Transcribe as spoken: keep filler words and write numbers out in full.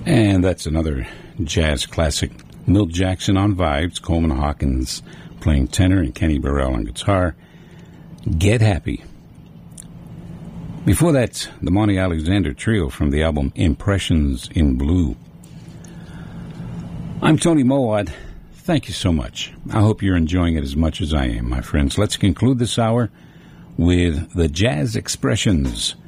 And that's another jazz classic. Milt Jackson on vibes, Coleman Hawkins playing tenor, and Kenny Burrell on guitar. Get Happy. Before that, the Monty Alexander Trio from the album Impressions in Blue. I'm Tony Mowat. Thank you so much. I hope you're enjoying it as much as I am, my friends. Let's conclude this hour with the Jazz Expressions